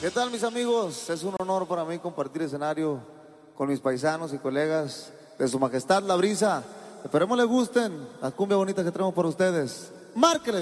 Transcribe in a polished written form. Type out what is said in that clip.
¿Qué tal, mis amigos? Es un honor para mí compartir escenario con mis paisanos y colegas de Su Majestad La Brisa. Esperemos les gusten la cumbia bonita que traemos para ustedes. ¡Márquele!